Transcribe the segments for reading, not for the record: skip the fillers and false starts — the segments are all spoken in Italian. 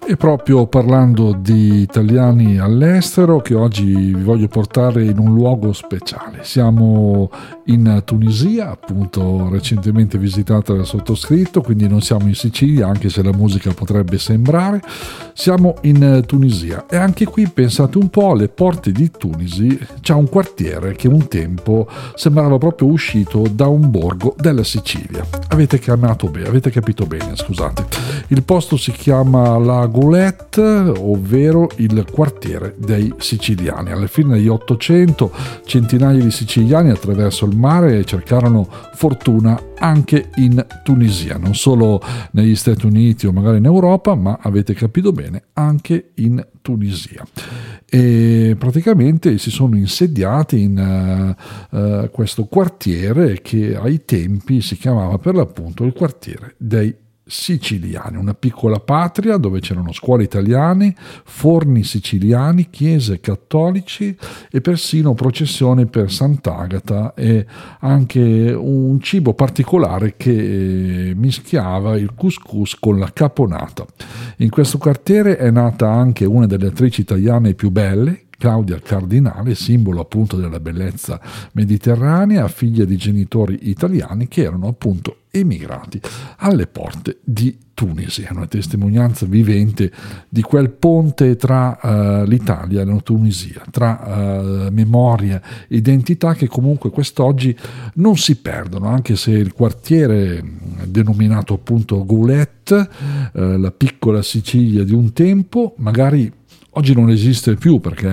E proprio parlando di italiani all'estero, che oggi vi voglio portare in un luogo speciale. Siamo in Tunisia, appunto recentemente visitata dal sottoscritto, quindi non siamo in Sicilia, anche se la musica potrebbe sembrare. Siamo in Tunisia e anche qui, pensate un po', alle porte di Tunisi c'è un quartiere che un tempo sembrava proprio uscito da un borgo della Sicilia. Avete capito bene, scusate. Il posto si chiama La Goulette, ovvero il quartiere dei siciliani. Alla fine degli 800 centinaia di siciliani attraverso il mare cercarono fortuna anche in Tunisia, non solo negli Stati Uniti o magari in Europa, ma avete capito bene, anche in Tunisia. E praticamente si sono insediati in questo quartiere che ai tempi si chiamava per l'appunto il quartiere dei siciliani, una piccola patria dove c'erano scuole italiane, forni siciliani, chiese cattolici e persino processioni per Sant'Agata e anche un cibo particolare che mischiava il couscous con la caponata. In questo quartiere è nata anche una delle attrici italiane più belle, Claudia Cardinale, simbolo appunto della bellezza mediterranea, figlia di genitori italiani che erano appunto emigrati alle porte di Tunisi. È una testimonianza vivente di quel ponte tra l'Italia e la Tunisia, tra memoria e identità che comunque quest'oggi non si perdono, anche se il quartiere denominato appunto Goulette, la piccola Sicilia di un tempo, magari oggi non esiste più perché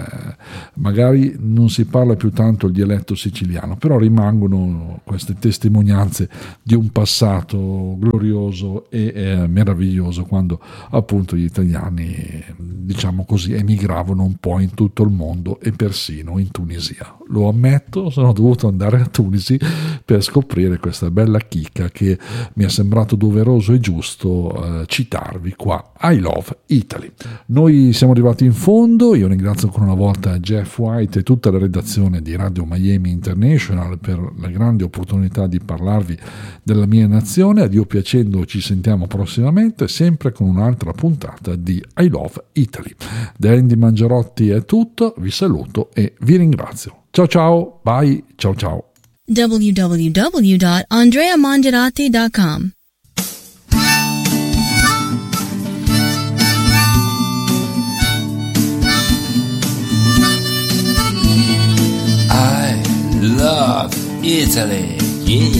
magari non si parla più tanto il dialetto siciliano, però rimangono queste testimonianze di un passato glorioso e meraviglioso, quando appunto gli italiani, diciamo così, emigravano un po' in tutto il mondo e persino in Tunisia. Lo ammetto, sono dovuto andare a Tunisi per scoprire questa bella chicca che mi è sembrato doveroso e giusto citarvi qua. I love Italy. Noi siamo arrivati in fondo, io ringrazio ancora una volta Jeff White e tutta la redazione di Radio Miami International per la grande opportunità di parlarvi della mia nazione. A Dio piacendo ci sentiamo prossimamente, sempre con un'altra puntata di I Love Italy. Da Andy Mangiarotti è tutto, vi saluto e vi ringrazio. Ciao ciao, bye, ciao ciao. www.andreamangiarotti.com Love Italy. Yeah.